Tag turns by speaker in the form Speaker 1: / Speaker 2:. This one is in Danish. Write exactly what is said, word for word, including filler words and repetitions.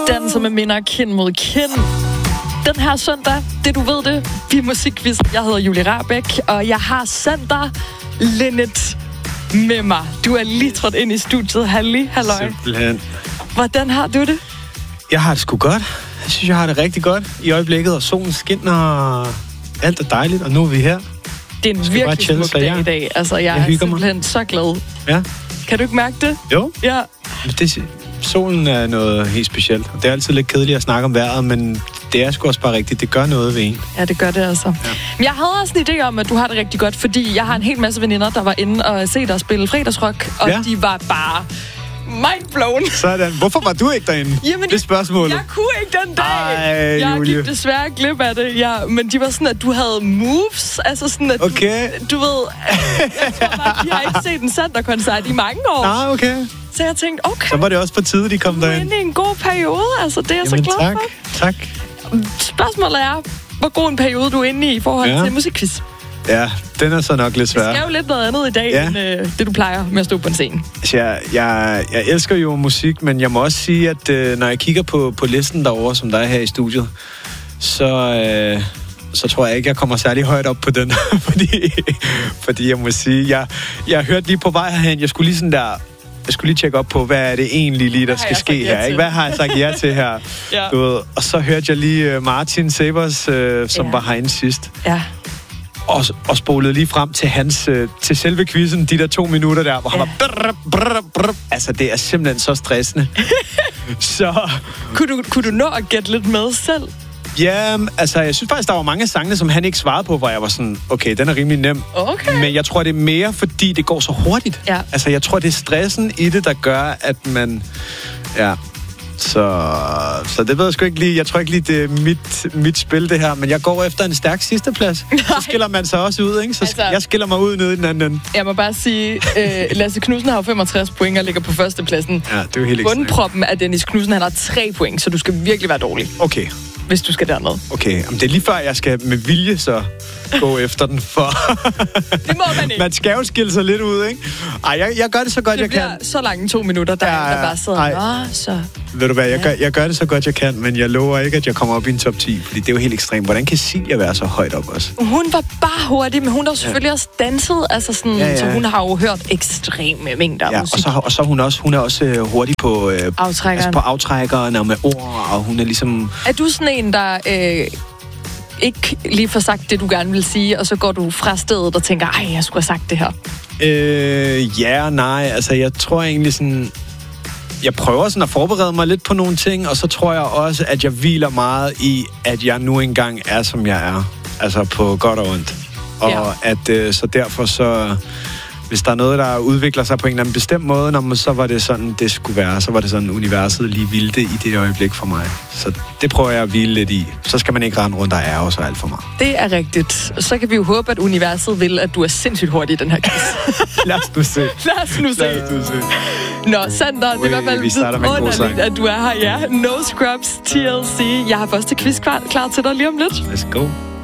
Speaker 1: danser med minder kind mod kind. Den her søndag, det du ved det, vi er musikquiz. Jeg hedder Julie Rahbek, og jeg har sendt dig Linnet med mig. Du er lige trådt ind i studiet. Halli, halløj.
Speaker 2: Simpelthen.
Speaker 1: Hvordan har du det?
Speaker 2: Jeg har det sgu godt. Jeg synes, jeg har det rigtig godt i øjeblikket, og solen skinner, og alt er dejligt, og nu er vi her.
Speaker 1: Det er en virkelig smuk dag ja. i dag. Altså, jeg, jeg er simpelthen mig. så glad.
Speaker 2: Ja.
Speaker 1: Kan du ikke mærke det?
Speaker 2: Jo.
Speaker 1: Ja.
Speaker 2: Det, solen er noget helt specielt, og det er altid lidt kedeligt at snakke om vejret, men det er sgu også bare rigtigt. Det gør noget ved en.
Speaker 1: Ja, det gør det altså. Ja. Men jeg havde også en idé om, at du har det rigtig godt, fordi jeg har en hel masse veninder, der var inde og se dig spille fredagsrock, og ja. de var bare mindblown.
Speaker 2: Sådan. Hvorfor var du ikke derinde?
Speaker 1: Jamen,
Speaker 2: det spørgsmål.
Speaker 1: Jeg kunne ikke den dag.
Speaker 2: Ej,
Speaker 1: jeg
Speaker 2: Julie.
Speaker 1: gik desværre glip af det. Ja, men de var sådan, at du havde moves. Altså sådan, at
Speaker 2: okay.
Speaker 1: du, du ved... Jeg tror bare, de har ikke set en Sander-koncert i mange år.
Speaker 2: Nej, okay.
Speaker 1: Så jeg tænkte, okay.
Speaker 2: Så var det også på tide, de kom derind.
Speaker 1: Du er inde i en god periode, altså. Det er jeg
Speaker 2: Jamen,
Speaker 1: så glad
Speaker 2: tak.
Speaker 1: for.
Speaker 2: Tak.
Speaker 1: Spørgsmålet er, hvor god en periode du er inde i i forhold ja. til musikquiz.
Speaker 2: Ja, den er så nok lidt svær.
Speaker 1: Det skal jo lidt noget andet i dag, ja. end øh, det, du plejer med at stå på en scene.
Speaker 2: Jeg, jeg, jeg elsker jo musik, men jeg må også sige, at øh, når jeg kigger på, på listen derovre, som der er her i studiet, så, øh, så tror jeg ikke, jeg kommer særlig højt op på den. fordi, fordi jeg må sige, jeg, jeg hørte lige på vej herhen, jeg skulle lige sådan der... Jeg skulle lige tjekke op på, hvad er det egentlig lige, der skal ske her. Ikke? Hvad har jeg sagt ja til her? ja. Du ved, og så hørte jeg lige uh, Martin Sebers, uh, som ja. var herinde sidst.
Speaker 1: Ja.
Speaker 2: Og, og spolede lige frem til hans, uh, til selve quizzen, de der to minutter der, hvor ja. han var... Brr, brr, brr. Altså, det er simpelthen så stressende. så...
Speaker 1: Kunne du, kunne du nå at gætte lidt med selv?
Speaker 2: Ja, altså, jeg synes faktisk, der var mange sange, som han ikke svarede på, hvor jeg var sådan, okay, den er rimelig nem.
Speaker 1: Okay.
Speaker 2: Men jeg tror, det er mere, fordi det går så hurtigt.
Speaker 1: Ja.
Speaker 2: Altså, jeg tror, det er stressen i det, der gør, at man... Ja, så, så det ved jeg sgu ikke lige. Jeg tror ikke lige, det er mit, mit spil, det her. Men jeg går efter en stærk sidsteplads. Nej. Så skiller man sig også ud, ikke? Så altså, jeg skiller mig ud nede i den anden ende.
Speaker 1: Jeg må bare sige, øh, Lasse Knudsen har jo femogtres point og ligger på førstepladsen.
Speaker 2: Ja, det er jo helt ekstremt.
Speaker 1: Bundproppen af Dennis Knudsen, han har tre point, så du skal virkelig være dårlig.
Speaker 2: Okay.
Speaker 1: Hvis du skal derned.
Speaker 2: Okay, men det er lige før, jeg skal med vilje så gå efter den, for...
Speaker 1: det må man ikke.
Speaker 2: Man skal jo skille sig lidt ud, ikke? Ej, jeg, jeg gør det så godt,
Speaker 1: det
Speaker 2: jeg kan.
Speaker 1: Det bliver så lange to minutter, der, ja, der bare sidder... Nå, så...
Speaker 2: Ved du hvad, jeg, ja. gør, jeg gør det så godt, jeg kan, men jeg lover ikke, at jeg kommer op i en top ti, fordi det er jo helt ekstremt. Hvordan kan Silja være så højt op også?
Speaker 1: Hun var bare hurtig, men hun har selvfølgelig ja. også danset, altså sådan, ja, ja. så hun har jo hørt ekstreme mængder af
Speaker 2: ja,
Speaker 1: musik.
Speaker 2: Og så, og så hun også, hun er også øh, hurtig på, øh, altså på aftrækkerne og med ord, og hun er ligesom...
Speaker 1: Er du sådan en, der... Øh, ikke lige får sagt det, du gerne vil sige, og så går du fra stedet og tænker, ej, jeg skulle have sagt det her?
Speaker 2: Øh, ja og nej. Altså, jeg tror egentlig sådan... Jeg prøver sådan at forberede mig lidt på nogle ting, og så tror jeg også, at jeg hviler meget i, at jeg nu engang er, som jeg er. Altså på godt og ondt. Og ja. at øh, så derfor så... Hvis der er noget, der udvikler sig på en eller anden bestemt måde, når man, så var det sådan, det skulle være. Så var det sådan, universet lige ville i det øjeblik for mig. Så det prøver jeg at hvile lidt i. Så skal man ikke rende rundt og ære også alt for mig.
Speaker 1: Det er rigtigt. Så kan vi jo håbe, at universet vil, at du er sindssygt hurtig i den her quiz.
Speaker 2: Lad os nu se.
Speaker 1: Lad os nu se.
Speaker 2: Lad os nu se.
Speaker 1: Nå, Sander, det er i hvert fald vidunderligt, at du er her. Ja, No Scrubs, T L C. Jeg har første quiz klar, klar til dig lige om lidt.
Speaker 2: Let's go.